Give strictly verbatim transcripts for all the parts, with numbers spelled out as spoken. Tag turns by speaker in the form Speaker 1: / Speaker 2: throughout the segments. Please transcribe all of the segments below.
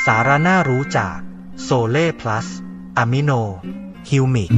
Speaker 1: สาระน่ารู้จากโซเล่พลัสอะมิโนฮิวมิก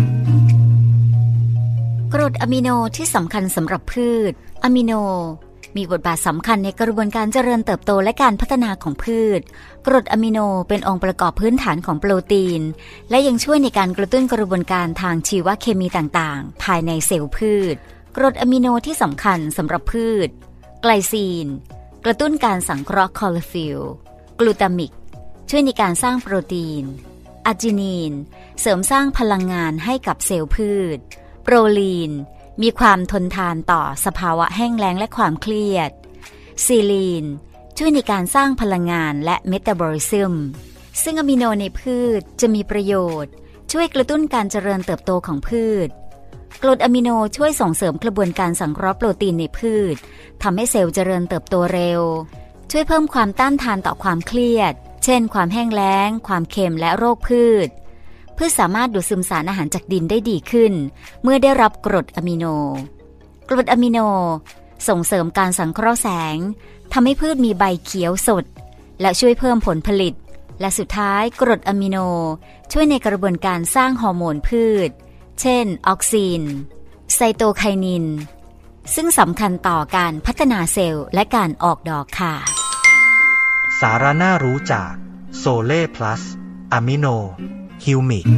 Speaker 2: กรดอะมิโนที่สำคัญสำหรับพืชอะมิโนมีบทบาทสำคัญในกระบวนการเจริญเติบโตและการพัฒนาของพืชกรดอะมิโนเป็นองค์ประกอบพื้นฐานของโปรตีนและยังช่วยในการกระตุ้นกระบวนการทางชีวเคมีต่างๆภายในเซลล์พืชกรดอะมิโนที่สำคัญสำหรับพืชไกลซีนกระตุ้นการสังเคราะห์คลอโรฟิลล์กลูตามิกช่วยในการสร้างโปรตีนอาร์จินีนเสริมสร้างพลังงานให้กับเซลล์พืชโปรลีนมีความทนทานต่อสภาวะแห้งแล้งและความเครียดซีลีนช่วยในการสร้างพลังงานและเมตาบอลิซึมซึ่งอะมิโนในพืชจะมีประโยชน์ช่วยกระตุ้นการเจริญเติบโตของพืชกรดอะมิโนช่วยส่งเสริมกระบวนการสังเคราะห์โปรตีนในพืชทำให้เซลล์เจริญเติบโตเร็วช่วยเพิ่มความต้านทานต่อความเครียดเช่นความแห้งแล้งความเค็มและโรคพืชพืชสามารถดูดซึมสารอาหารจากดินได้ดีขึ้นเมื่อได้รับกรดอะมิโนกรดอะมิโนส่งเสริมการสังเคราะห์แสงทำให้พืชมีใบเขียวสดและช่วยเพิ่มผลผลิตและสุดท้ายกรดอะมิโนช่วยในกระบวนการสร้างฮอร์โมนพืชเช่นออกซินไซโตไคนินซึ่งสำคัญต่อการพัฒนาเซลล์และการออกดอกค่ะ
Speaker 1: สาระน่ารู้จากโซเล่พลัสอะมิโนฮิวมิก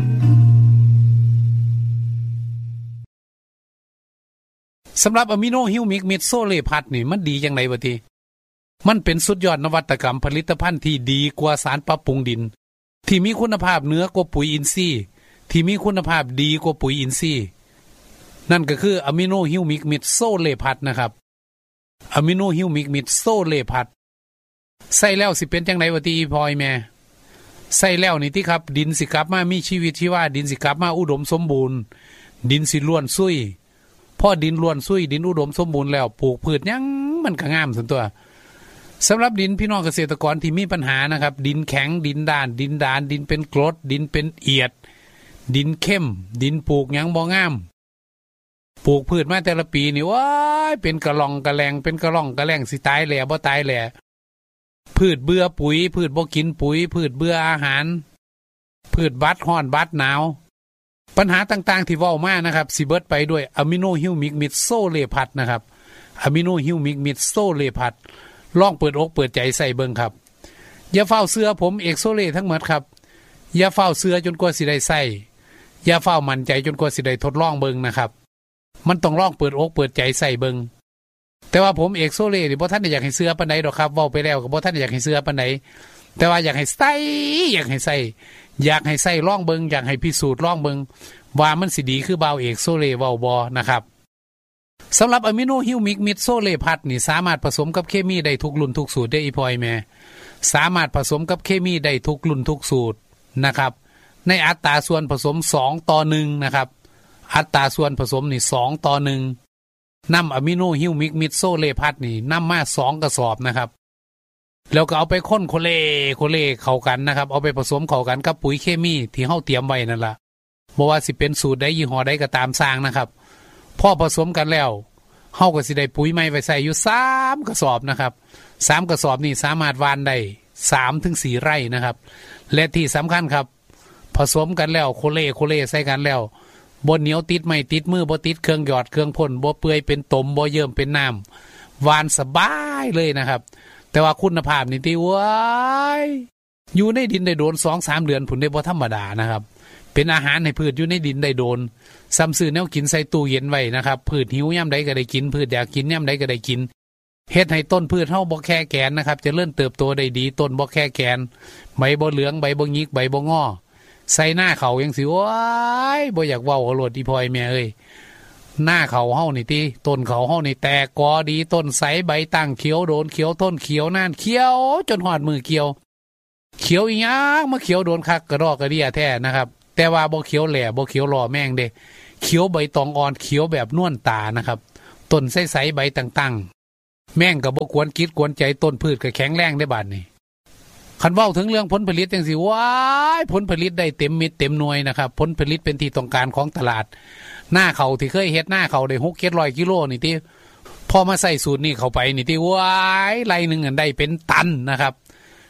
Speaker 3: สำหรับอะมิโนฮิวมิกเม็ดโซเล่พัดนี่มันดีจังไดบ่ติมันเป็นสุดยอดนวัตกรรมผลิตภัณฑ์ที่ดีกว่าสารปรับปรุงดินที่มีคุณภาพเหนือกว่าปุ๋ยอินทรีย์ที่มีคุณภาพดีกว่าปุ๋ยอินทรีย์นั่นก็คืออะมิโนฮิวมิกเม็ดโซเล่พัดนะครับอะมิโนฮิวมิกเม็ดโซเล่พัดใส่แล้วสิเป็นจังไดบ่ติพอยแม่ใส่แล้วนี่ติครับดินสิกลับมามีชีวิตชีวาดินสิกลับมาอุดมสมบูรณ์ดินสิล้วนซุยพอดินล้วนซุยดินอุดมสมบูรณ์แล้วปลูกพืชหยังมันก็งามซั่นตัวสำหรับดินพี่น้องเกษตรกรที่มีปัญหานะครับดินแข็งดินด้านดินดานดินเป็นกรดดินเป็นเอียดดินเข้มดินปลูกหยังบ่งามปลูกพืชมาแต่ละปีนี่ว้ายเป็นกระล่องกระแลงเป็นกระล่องกระแลงสิตายแหล่บ่ตายแหล่พืชเบื่อปุ๋ยพืชบ่กินปุ๋ยพืชเบื่ออาหารพืชบัดร้อนบัดหนาวปัญหาต่างๆที่เว้ามานะครับสิเบิดไปด้วยอะมิโนฮิวมิกมิดโซเล่พัดนะครับอะมิโนฮิวมิกมิดโซเล่พัดลองเปิดอกเปิดใจใส่เบิ่งครับอย่าเฝ้าเสื้อผมเอกโซเล่ทั้งหมดครับอย่าเฝ้าเสื้อจนกว่าสิได้ใส่อย่าเฝ้ามั่นใจจนกว่าสิได้ทดลองเบิ่งนะครับมันต้องลองเปิดอกเปิดใจใส่เบิ่งแต่ว่าผมเอกโซเล่นี่บ่ทันได้อยากให้เสื้อปานใดดอกครับเว้าไปแล้วก็บ่ทันได้อยากให้เสื้อปานใดแต่ว่าอยากให้ใส่อยากให้ใส่อยากให้ใส่ลองเบิ่งอยากให้พิสูจน์ลองเบิ่งว่ามันสิดีคือบ่าวเอกโซเล่เว้าบ่นะครับสำหรับอะมิโนฮิวมิกมิดโซเล่พัดนี่สามารถผสมกับเคมีได้ทุกรุ่นทุกสูตรได้อีพอยแม่สามารถผสมกับเคมีได้ทุกรุ่นทุกสูตรนะครับในอัตราส่วนผสมสองต่อหนึ่งนะครับอัตราส่วนผสมนี่สองต่อหนึ่งนำอะมิโนฮิวมิกมิดโซเล่พัดนี่นำมาสองกระสอบนะครับแล้วก็เอาไปค้นโคเลโคเลเข้ากันนะครับเอาไปผสมเข้ากันกับปุ๋ยเคมีที่เฮาเตรียมไว้นั่นล่ะบ่ว่าสิเป็นสูตรใดยี่ห้อใดก็ตามสร้างนะครับพอผสมกันแล้วเฮาก็สิได้ปุ๋ยใหม่ไว้ใส่อยู่สามกระสอบนะครับสามกระสอบนี่สามารถหว่านได้ สามถึงสี่ ไร่นะครับและที่สำคัญครับผสมกันแล้วโคเลโคเลใส่กันแล้วบ่เหนียวติดไม่ติดมือบ่ติดเครื่องหยอดเครื่องพ่นบ่เปื่อยเป็นตมบ่เยิ้มเป็นน้ำหวานสบายเลยนะครับแต่ว่าคุณภาพนี่ติว้ายอยู่ในดินได้โดน สองถึงสาม เดือนผลได้บ่ธรรมดานะครับเป็นอาหารให้พืชอยู่ในดินได้โดนซ้ำซื้อแนวกินใส่ตู้เย็นไว้นะครับพืชหิวยามใดก็ได้กินพืชอยากกินยามใดก็ได้กินเฮ็ดให้ต้นพืชเฮาบ่แค่แกนนะครับจะเริ่มเติบโตได้ดีต้นบ่แค่แกนใบบ่เหลืองใบบ่หงิกใบบ่งอใส่หน้าเขาจังสิว้ายบ่อยากเว้าเอาโลดอีพ่อยแม่เอ้ยหน้าเขาเฮานี่ติต้นเขาเฮานี่แตกกอดีต้นใสใบตั้งเขียวโดนเขียวต้นเขียวนานเขียวจนฮอดมือเกี่ยวเขียวอีหยังมาเขียวโดนคักกระดอกกระเดี่ยแท้นะครับแต่ว่าบ่เขียวแหล่บ่เขียวหล่อแม่งเด้เขียวใบตองอ่อนเขียวแบบนวลตานะครับต้นใสๆใบต่างๆแม่งก็บ่ควรคิดกวนใจต้นพืชก็แข็งแรงได้บาดนี้คันเว้าถึงเรื่องผลผลิตจังสิว้ายผลผลิตได้เต็มเม็ดเต็มหน่วยนะครับผลผลิตเป็นที่ต้องการของตลาดหน้าเขาที่เคยเฮ็ดหน้าเขาได้หกเจ็ดร้อยกิโลนี่ติพอมาใส่สูตรนี้เข้าไปนี่ติว้ายไร่นึงอันได้เป็นตันนะครับ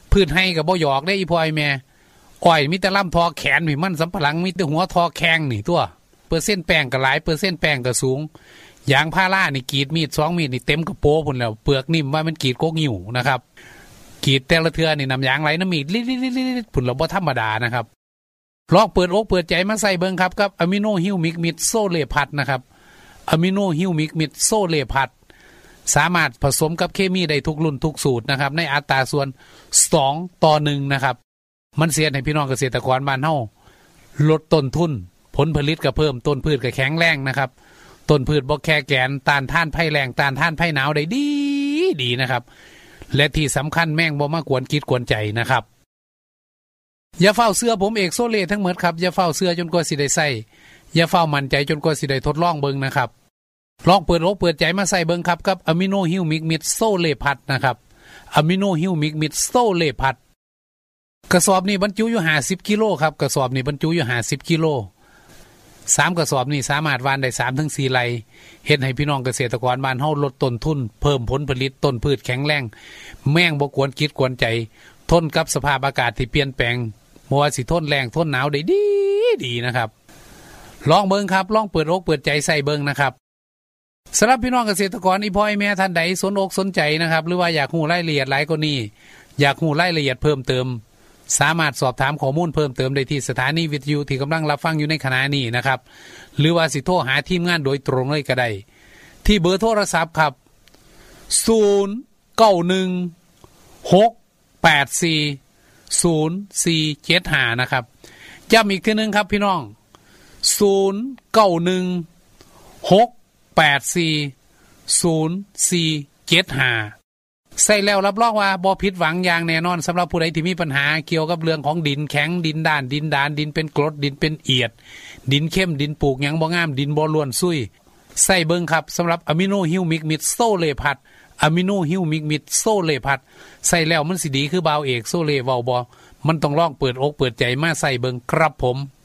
Speaker 3: พืชให้ก็บ่หยอกได้อีพ่อไอ้แม่อ้อยมีแต่ลำทอแขนนี่มันสำปะหลังมีแต่หัวทอแข้งนี่ตัวเปอร์เซ็นต์แป้งก็หลายเปอร์เซ็นต์แป้งก็สูงยางพารานี่กรีดมีดสองมีดนี่เต็มกระโปงพุ่นแล้วเปลือกนิ่มว่ามันกรีดโกงิ้วนะครับกรีดแต่ละเทื่อนี่น้ำยางไหลน้ำมีดลิดๆๆๆพุ่นแล้วบ่ธรรมดานะครับลองเปิดอกเปิดใจมาใส่เบิ่งครับกับอะมิโนฮิวมิกมิดโซเลพัดนะครับอะมิโนฮิวมิกมิดโซเลพัดสามารถผสมกับเคมีได้ทุกรุ่นทุกสูตรนะครับในอัตราส่วนสองต่อหนึ่งนะครับมันเสียให้พี่น้องเกษตรกรบ้านเฮาลดต้นทุนผลผลิตก็เพิ่มต้นพืชก็แข็งแรงนะครับต้นพืชบ่แค่แกนต้านทานภัยแล้งต้านทานภัยหนาวได้ดีดีนะครับและที่สำคัญแม่งบ่มากวนคิดกวนใจนะครับอย่าเฝ้าเสื้อผมเอกโซเล่ทั้งหมดครับอย่าเฝ้าเสื้อจนกว่าสิได้ใส่อย่าเฝ้ามั่นใจจนกว่าสิได้ทดลองเบิ่งนะครับลองเปิดอกเปิดใจมาใส่เบิ่งครับกับอะมิโนฮิวมิกมิดโซเลพัดนะครับอะมิโนฮิวมิกมิดโซเลพัดกระสอบนี้บรรจุอยู่ห้าสิบกิโลครับกระสอบนี้บรรจุอยู่ห้าสิบกิโลสามกระสอบนี้สามารถวานได้ สามถึงสี่ ไร่เฮ็ดให้พี่น้องเกษตรกรบ้านเฮาลดต้นทุนเพิ่มผลผลิตต้นพืชแข็งแรงแม่งบ่กวนคิดกวนใจทนกับสภาพอากาศที่เปลี่ยนแปลงบ่ว่าสิทนแรงทนหนาวได้ดีดีนะครับลองเบิ่งครับลองเปิดอกเปิดใจใส่เบิ่งนะครับสำหรับพี่น้องเกษตรกรอีพ่อไอ้แม่ท่านใดสนอกสนใจนะครับหรือว่าอยากรู้รายละเอียดหลายกว่านี้อยากรู้รายละเอียดเพิ่มเติมสามารถสอบถามข้อมูลเพิ่มเติมได้ที่สถานีวิทยุที่กำลังรับฟังอยู่ในขณะนี้นะครับหรือว่าสิโทรหาทีมงานโดยตรงเลยก็ได้ที่เบอร์โทรศัพท์ครับศูนย์ เก้า หนึ่ง หก แปด สี่ ศูนย์ สี่ เจ็ด ห้านะครับย้ำอีกทีนึงครับพี่น้องศูนย์ เก้า หนึ่ง หก แปด สี่ ศูนย์ สี่ เจ็ด ห้าใส่แล้วรับรองว่าบ่ผิดหวังอย่างแน่นอนสำหรับผู้ใดที่มีปัญหาเกี่ยวกับเรื่องของดินแข็งดินด้านดินดานดินเป็นกรดดินเป็นเอียดดินเข้มดินปลูกหยังบ่งามดินบ่ล้วนซุยใส่เบิ่งครับสำหรับอะมิโนฮิวมิกมิดโซเลพัดอะมิโนฮิวมิกมิดโซเลพัดใส่แล้วมันสิดีคือบ่าวเอกโซเลเว้าบ่มันต้องลองเปิดอกเปิดใจมาใส่เบิ่งครับผม